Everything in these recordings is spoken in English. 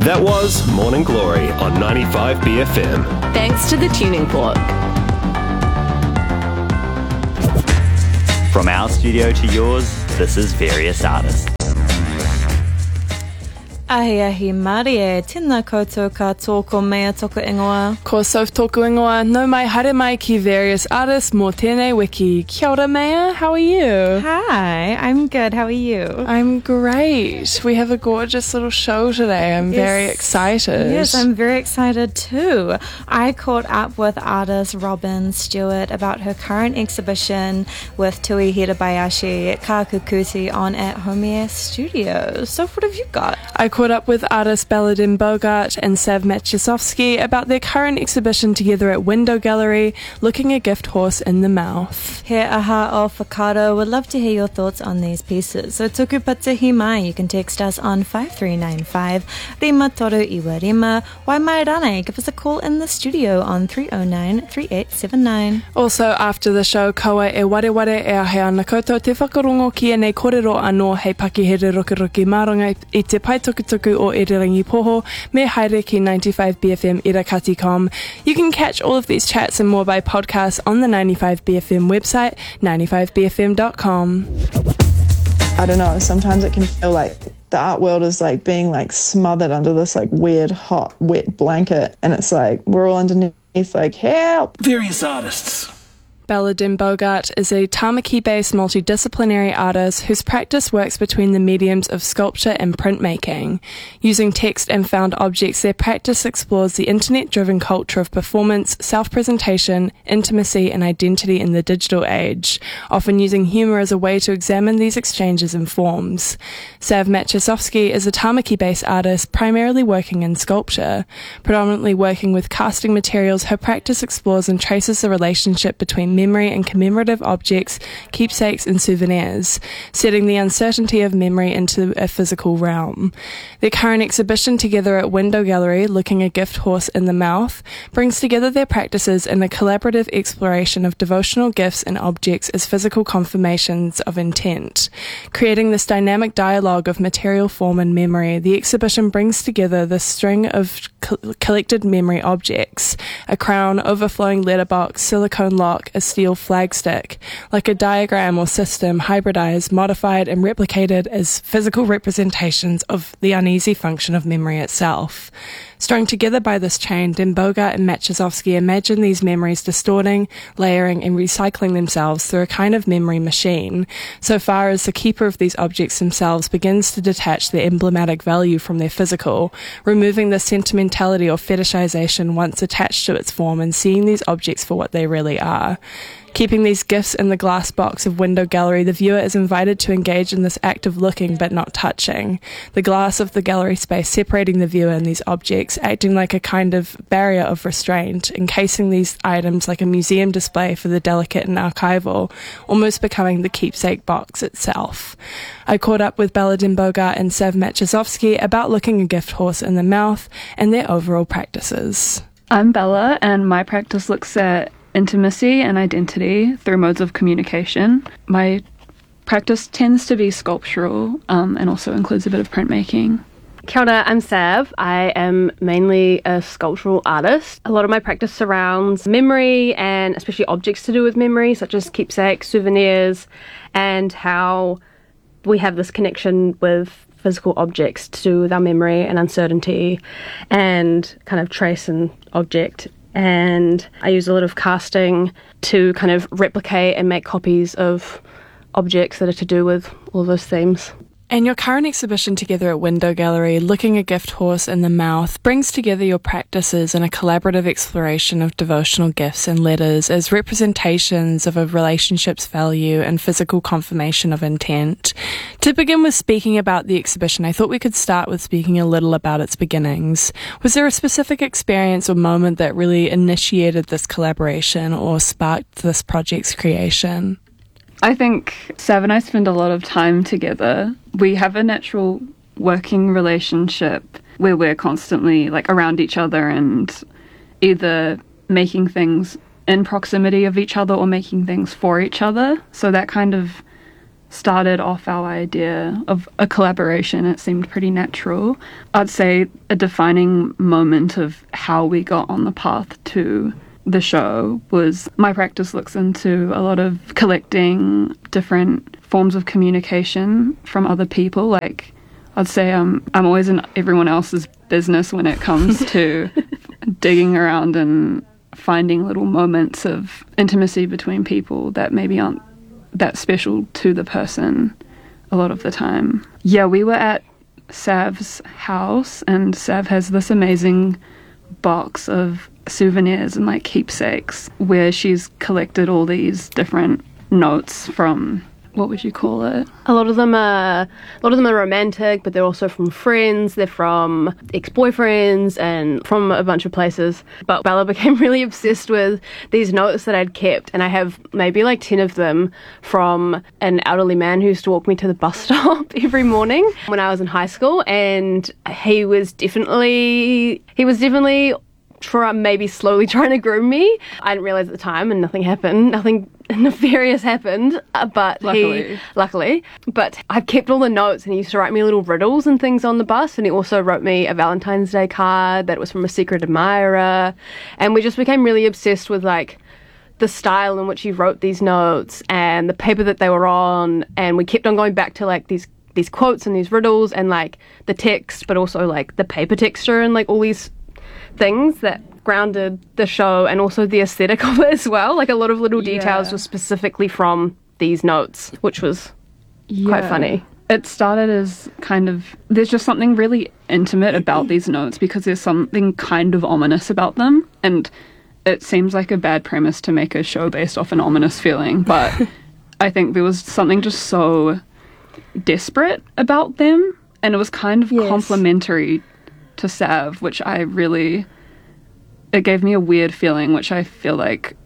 That was Morning Glory on 95 BFM. Thanks to the Tuning Fork. From our studio to yours, this is Various Artists. Ahi Marie, tēnā koutou katoa mea toko ingoa. Ko Soph tōku ingoa, no mai haere mai ki Various Artists mō tēnei wiki. Kia ora mea, how are you? Hi, I'm good, how are you? I'm great. We have a gorgeous little show today. I'm very excited. Yes, I'm very excited too. I caught up with artist Robin Stewart about her current exhibition with Tui Hirabayashi Kakukuti on at Homier Studios. So what have you got? I caught up with artists Baladin Bogart and Sav Machesovsky about their current exhibition together at Window Gallery, Looking a Gift Horse in the Mouth. He aha o Whakaaro, would love to hear your thoughts on these pieces. So tuku patahi mai, you can text us on 5395 Rima Toru Iwa Rima. Wai mai rane, give us a call in the studio on 309-3879. Also, after the show, kaua e wareware e ahe ana koutou te whakarongo ki e nei kōrero anō hei pakihere rokiroki maranga i te paitukutuku o Irirangi Poho, me haere ki 95BFM irakati.com. You can catch all of these chats and more by podcast on the 95BFM website, 95BFM.com. I don't know, sometimes it can feel like the art world is like being like smothered under this like weird, hot, wet blanket, and it's like we're all underneath like, help! Various Artists. Baladin Bogart is a Tamaki-based multidisciplinary artist whose practice works between the mediums of sculpture and printmaking. Using text and found objects, their practice explores the internet-driven culture of performance, self-presentation, intimacy, and identity in the digital age, often using humour as a way to examine these exchanges and forms. Sav Machesovsky is a Tamaki-based artist primarily working in sculpture. Predominantly working with casting materials, her practice explores and traces the relationship between memory and commemorative objects, keepsakes and souvenirs, setting the uncertainty of memory into a physical realm. Their current exhibition together at Window Gallery, Looking a Gift Horse in the Mouth, brings together their practices in a collaborative exploration of devotional gifts and objects as physical confirmations of intent. Creating this dynamic dialogue of material form and memory, the exhibition brings together this string of collected memory objects: a crown, overflowing letterbox, silicone lock, a steel flagstick, like a diagram or system hybridized, modified and replicated as physical representations of the uneasy function of memory itself. Strung together by this chain, Bogart and Machesovsky imagine these memories distorting, layering and recycling themselves through a kind of memory machine, so far as the keeper of these objects themselves begins to detach their emblematic value from their physical, removing the sentimentality or fetishization once attached to its form and seeing these objects for what they really are. Keeping these gifts in the glass box of Window Gallery, the viewer is invited to engage in this act of looking but not touching. The glass of the gallery space separating the viewer and these objects, acting like a kind of barrier of restraint, encasing these items like a museum display for the delicate and archival, almost becoming the keepsake box itself. I caught up with Baladin Bogart and Sav Machesovsky about Looking a Gift Horse in the Mouth and their overall practices. I'm Bella, and my practice looks at intimacy and identity through modes of communication. My practice tends to be sculptural and also includes a bit of printmaking. Kia ora, I'm Sav. I am mainly a sculptural artist. A lot of my practice surrounds memory and especially objects to do with memory, such as keepsakes, souvenirs, and how we have this connection with physical objects to do with our memory and uncertainty and kind of trace an object. And I use a lot of casting to kind of replicate and make copies of objects that are to do with all of those themes. And your current exhibition together at Window Gallery, Looking a Gift Horse in the Mouth, brings together your practices in a collaborative exploration of devotional gifts and letters as representations of a relationship's value and physical confirmation of intent. To begin with speaking about the exhibition, I thought we could start with speaking a little about its beginnings. Was there a specific experience or moment that really initiated this collaboration or sparked this project's creation? I think Sav and I spend a lot of time together. We have a natural working relationship where we're constantly like around each other and either making things in proximity of each other or making things for each other. So that kind of started off our idea of a collaboration, it seemed pretty natural. I'd say a defining moment of how we got on the path to the show was my practice looks into a lot of collecting different forms of communication from other people. Like, I'd say I'm always in everyone else's business when it comes to digging around and finding little moments of intimacy between people that maybe aren't that special to the person a lot of the time. Yeah, we were at Sav's house, and Sav has this amazing box of souvenirs and like keepsakes where she's collected all these different notes from, what would you call it? A lot of them are romantic, but they're also from friends, they're from ex-boyfriends and from a bunch of places. But Bella became really obsessed with these notes that I'd kept, and I have maybe like 10 of them from an elderly man who used to walk me to the bus stop every morning when I was in high school, and he was definitely maybe slowly trying to groom me. I didn't realise at the time, and nothing happened. Nothing nefarious happened, but luckily. But I've kept all the notes, and he used to write me little riddles and things on the bus, and he also wrote me a Valentine's Day card that was from a secret admirer, and we just became really obsessed with like the style in which he wrote these notes and the paper that they were on, and we kept on going back to like these quotes and these riddles and like the text, but also like the paper texture and like all these things that grounded the show, and also the aesthetic of it as well. Like a lot of little details were specifically from these notes, which was quite funny. It started as kind of, there's just something really intimate about these notes because there's something kind of ominous about them, and it seems like a bad premise to make a show based off an ominous feeling, but I think there was something just so desperate about them, and it was kind of complimentary to Sav, which it gave me a weird feeling, which I feel like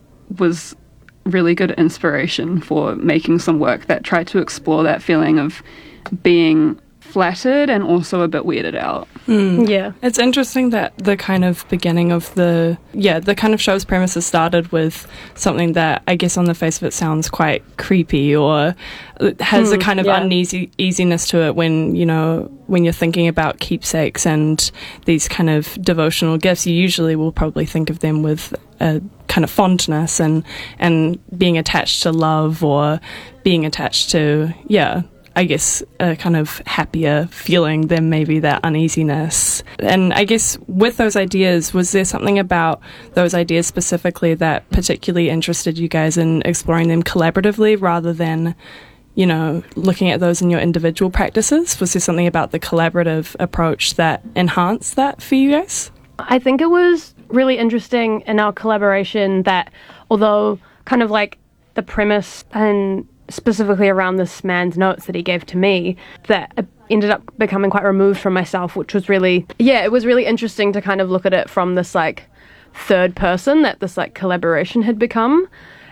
was really good inspiration for making some work that tried to explore that feeling of being flattered and also a bit weirded out. Yeah. It's interesting that the kind of beginning of the kind of show's premises started with something that I guess on the face of it sounds quite creepy, or has a kind of uneasiness to it when you're thinking about keepsakes and these kind of devotional gifts. You usually will probably think of them with a kind of fondness and being attached to love, or being attached to, I guess, a kind of happier feeling than maybe that uneasiness. And I guess with those ideas, was there something about those ideas specifically that particularly interested you guys in exploring them collaboratively rather than, looking at those in your individual practices? Was there something about the collaborative approach that enhanced that for you guys? I think it was really interesting in our collaboration that although kind of like the premise and specifically around this man's notes that he gave to me, that ended up becoming quite removed from myself, which was really, it was really interesting to kind of look at it from this like third person that this like collaboration had become.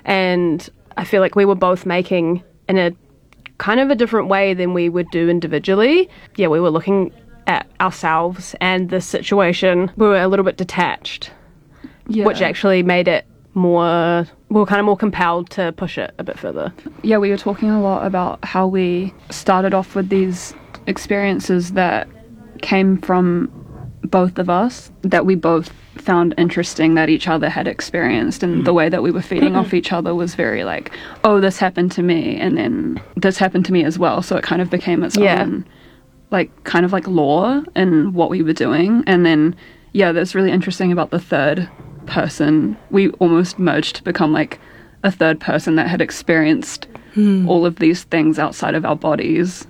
And I feel like we were both making in a kind of a different way than we would do individually. We were looking at ourselves and the situation. We were a little bit detached, which actually made it we were kind of more compelled to push it a bit further. Yeah, we were talking a lot about how we started off with these experiences that came from both of us, that we both found interesting that each other had experienced, and the way that we were feeding off each other was very like, oh, this happened to me, and then this happened to me as well, so it kind of became its own like kind of like lore in what we were doing. And then that's really interesting about the third person. We almost merged to become like a third person that had experienced all of these things outside of our bodies.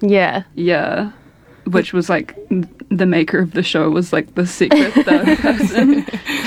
Which was like the maker of the show was like the secret third person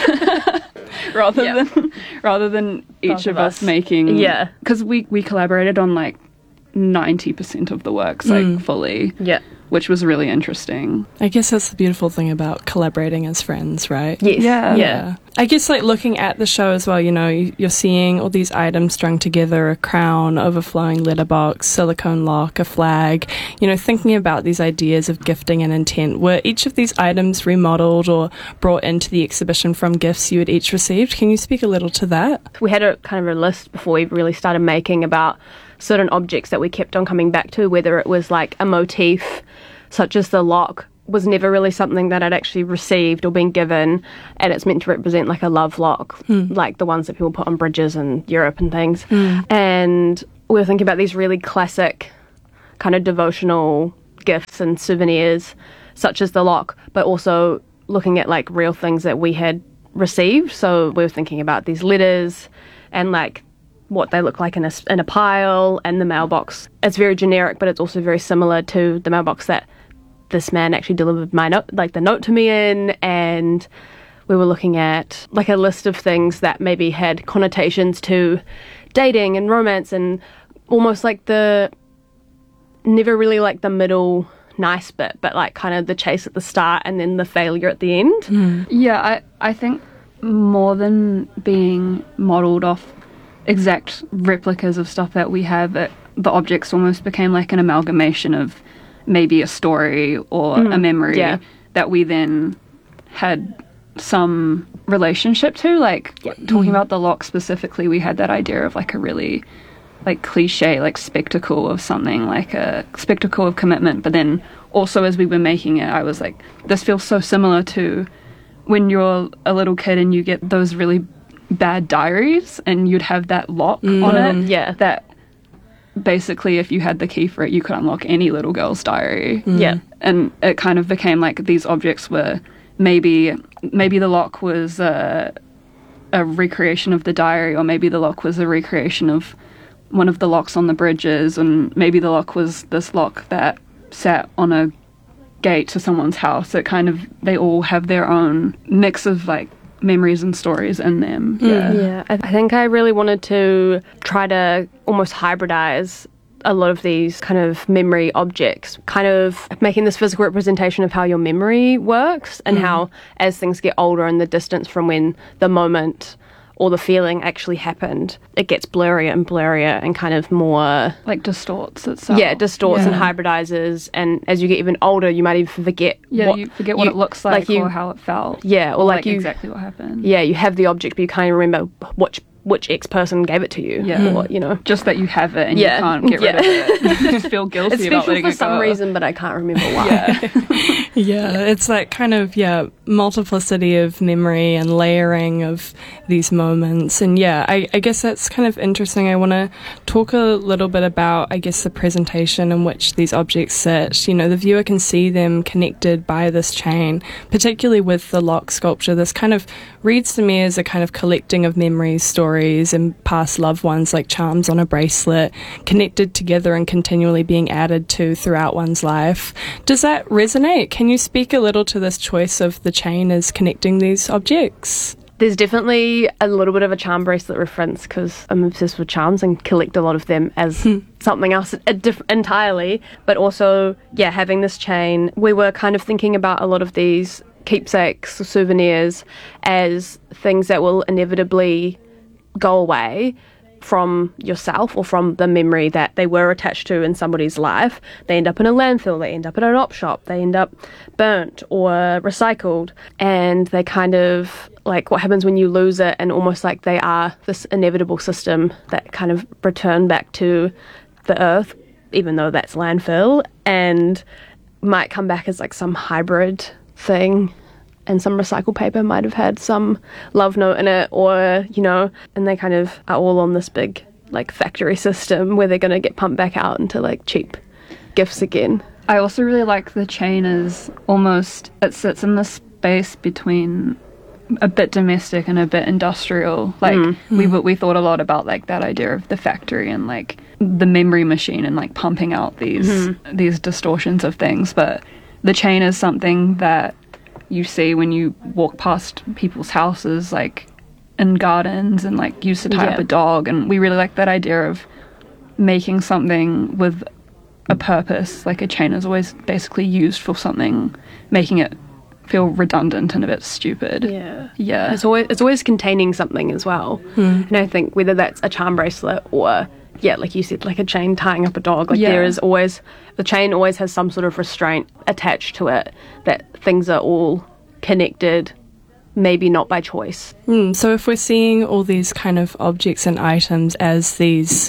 rather than each of us making, because we collaborated on like 90% of the works like fully, which was really interesting. I guess that's the beautiful thing about collaborating as friends, right? Yes. Yeah. I guess like looking at the show as well, you're seeing all these items strung together, a crown, overflowing letterbox, silicone lock, a flag, thinking about these ideas of gifting and intent. Were each of these items remodeled or brought into the exhibition from gifts you had each received? Can you speak a little to that? We had a kind of a list before we really started making about certain objects that we kept on coming back to, whether it was like a motif such as the lock was never really something that I'd actually received or been given, and it's meant to represent like a love lock, like the ones that people put on bridges in Europe and things. And we were thinking about these really classic kind of devotional gifts and souvenirs such as the lock, but also looking at like real things that we had received. So we were thinking about these letters and like what they look like in a pile, and the mailbox. It's very generic, but it's also very similar to the mailbox that this man actually delivered my note, like the note to me in. And we were looking at like a list of things that maybe had connotations to dating and romance, and almost like the never really like the middle nice bit, but like kind of the chase at the start and then the failure at the end. Yeah, I think more than being modelled off exact replicas of stuff that we have, the objects almost became like an amalgamation of maybe a story or a memory that we then had some relationship to. Like talking about the lock specifically, we had that idea of like a really like cliche like spectacle of something, like a spectacle of commitment. But then also as we were making it, I was like, this feels so similar to when you're a little kid and you get those really bad diaries and you'd have that lock on it. That basically if you had the key for it, you could unlock any little girl's diary. And it kind of became like these objects were maybe the lock was a recreation of the diary, or maybe the lock was a recreation of one of the locks on the bridges, and maybe the lock was this lock that sat on a gate to someone's house. It kind of, they all have their own mix of like memories and stories in them. I think I really wanted to try to almost hybridize a lot of these kind of memory objects, kind of making this physical representation of how your memory works, and how as things get older and the distance from when the moment or the feeling actually happened, it gets blurrier and blurrier and kind of more like distorts itself. And hybridizes, and as you get even older you might even forget you forget what it looks like or how it felt, or like exactly what happened. You have the object but you can't even remember which ex-person gave it to you, or, you know, just that you have it and you can't get rid of it. You just feel guilty it's about letting it go. It's special for some reason, but I can't remember why. It's like kind of multiplicity of memory and layering of these moments. And I guess that's kind of interesting. I want to talk a little bit about, I guess, the presentation in which these objects sit. You know, the viewer can see them connected by this chain, particularly with the lock sculpture. This kind of reads to me as a kind of collecting of memories, stories, and past loved ones, like charms on a bracelet, connected together and continually being added to throughout one's life. Does that resonate? Can you speak a little to this choice of the chain as connecting these objects? There's definitely a little bit of a charm bracelet reference, because I'm obsessed with charms and collect a lot of them as something else entirely. But also, having this chain, we were kind of thinking about a lot of these keepsakes or souvenirs as things that will inevitably go away from yourself or from the memory that they were attached to in somebody's life. They end up in a landfill, they end up at an op shop, they end up burnt or recycled, and they kind of like what happens when you lose it, and almost like they are this inevitable system that kind of return back to the earth, even though that's landfill, and might come back as like some hybrid thing. And some recycled paper might have had some love note in it, or, you know, and they kind of are all on this big, like, factory system where they're going to get pumped back out into, like, cheap gifts again. I also really like the chain as almost, it sits in the space between a bit domestic and a bit industrial. Like, we thought a lot about, like, that idea of the factory and, like, the memory machine and, like, pumping out these distortions of things. But the chain is something that you see when you walk past people's houses, like in gardens, and like used to tie up a dog. And we really like that idea of making something with a purpose. Like a chain is always basically used for something, making it feel redundant and a bit stupid. It's always containing something as well. And I think whether that's a charm bracelet or like you said, like a chain tying up a dog, like there is always, the chain always has some sort of restraint attached to it, that things are all connected, maybe not by choice. So if we're seeing all these kind of objects and items as these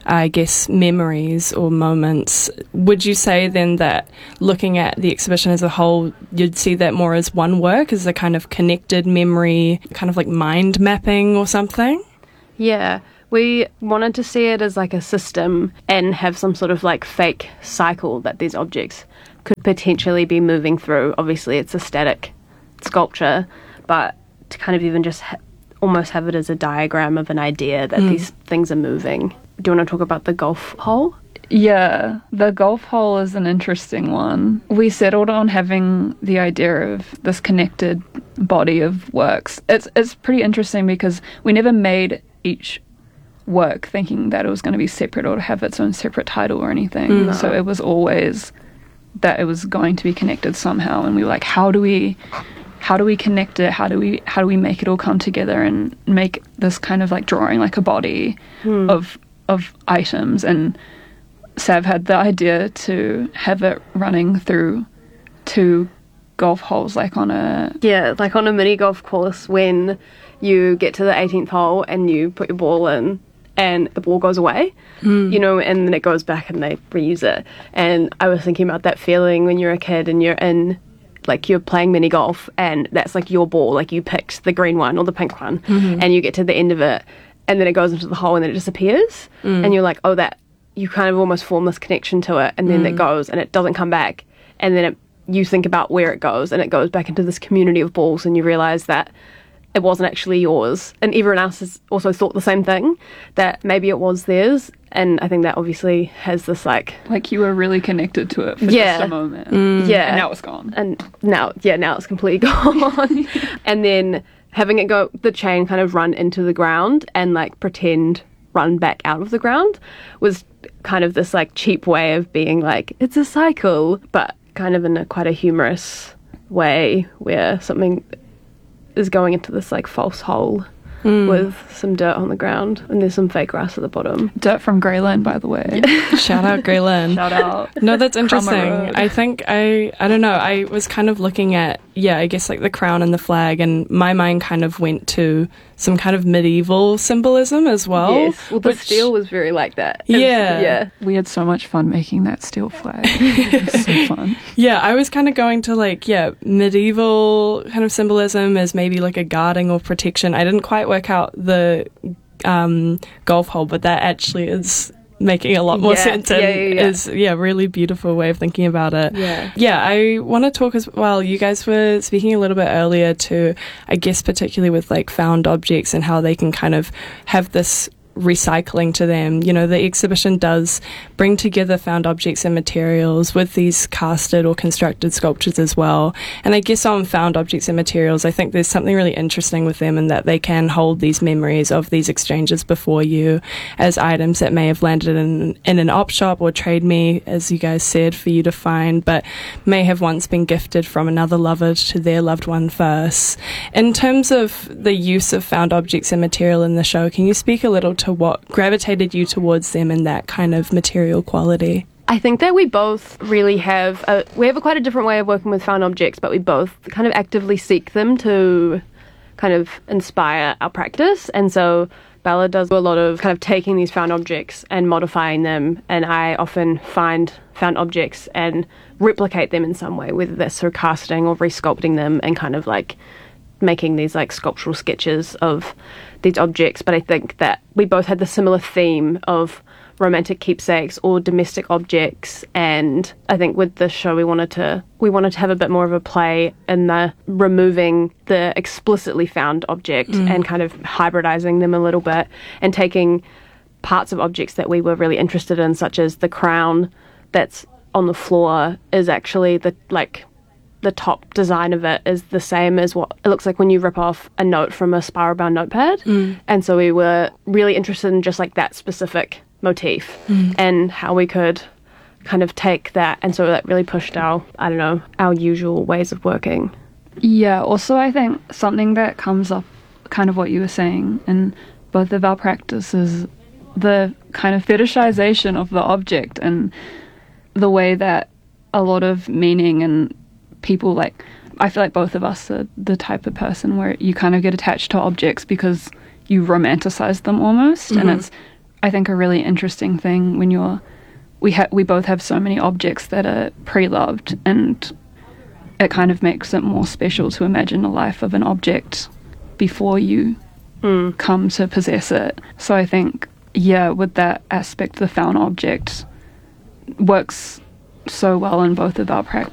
I guess, memories or moments. Would you say then that looking at the exhibition as a whole, you'd see that more as one work, as a kind of connected memory, kind of like mind mapping or something? Yeah, we wanted to see it as like a system and have some sort of like fake cycle that these objects could potentially be moving through. Obviously, it's a static sculpture, but to kind of even just almost have it as a diagram of an idea that these things are moving. Do you want to talk about the golf hole? Yeah, the golf hole is an interesting one. We settled on having the idea of this connected body of works. It's pretty interesting because we never made each work thinking that it was going to be separate or to have its own separate title or anything. No. So it was always that it was going to be connected somehow, and we were like, how do we connect it? How do we make it all come together and make this kind of like drawing like a body of items? And Sav had the idea to have it running through 2 golf holes, like on a mini golf course. When you get to the 18th hole and you put your ball in and the ball goes away, you know, and then it goes back and they reuse it. And I was thinking about that feeling when you're a kid and you're in, like, you're playing mini golf and that's like your ball, like you picked the green one or the pink one, and you get to the end of it and then it goes into the hole and then it disappears, and you're like, oh, that, you kind of almost form this connection to it, and then it goes and it doesn't come back, and then you think about where it goes and it goes back into this community of balls, and you realise that it wasn't actually yours, and everyone else has also thought the same thing, that maybe it was theirs. And I think that obviously has this like you were really connected to it for just a moment. Yeah. And now it's gone. And now it's completely gone. And then having it go, the chain kind of run into the ground and like pretend run back out of the ground was kind of this like cheap way of being like, it's a cycle, but kind of in a quite a humorous way where something is going into this like false hole with some dirt on the ground, and there's some fake grass at the bottom. Dirt from Greyland, by the way. Shout out Greyland. Shout out. No, that's interesting. I think I don't know, I was kind of looking at, I guess like the crown and the flag, and my mind kind of went to some kind of medieval symbolism as well. Yes, well, the steel was very like that. Yeah. We had so much fun making that steel flag. It was so fun. Yeah, I was kind of going to like, medieval kind of symbolism as maybe like a guarding or protection. I didn't quite work out the golf hole, but that actually is making a lot more sense and is really beautiful way of thinking about it. I want to talk as well, you guys were speaking a little bit earlier to, I guess, particularly with like found objects and how they can kind of have this recycling to them. You know, the exhibition does bring together found objects and materials with these casted or constructed sculptures as well. And I guess on found objects and materials, I think there's something really interesting with them in that they can hold these memories of these exchanges before you as items that may have landed in an op shop or Trade Me, as you guys said, for you to find, but may have once been gifted from another lover to their loved one first. In terms of the use of found objects and material in the show, can you speak a little to what gravitated you towards them and that kind of material quality? I think that we both really have quite a different way of working with found objects, but we both kind of actively seek them to kind of inspire our practice. And so Bella does a lot of kind of taking these found objects and modifying them, and I often find found objects and replicate them in some way, whether that's through casting or resculpting them and kind of like making these like sculptural sketches of these objects. But I think that we both had the similar theme of romantic keepsakes or domestic objects, and I think with this show we wanted to have a bit more of a play in the removing the explicitly found object and kind of hybridizing them a little bit and taking parts of objects that we were really interested in, such as the crown that's on the floor is actually the top design of it is the same as what it looks like when you rip off a note from a spiral bound notepad. And so we were really interested in just like that specific motif and how we could kind of take that, and so that really pushed our usual ways of working. Yeah, also I think something that comes up, kind of what you were saying in both of our practices, the kind of fetishization of the object and the way that a lot of meaning and people, like, I feel like both of us are the type of person where you kind of get attached to objects because you romanticize them almost, and it's I think a really interesting thing when we both have so many objects that are pre-loved, and it kind of makes it more special to imagine the life of an object before you come to possess it. So I think, with that aspect, the found object works so well in both of our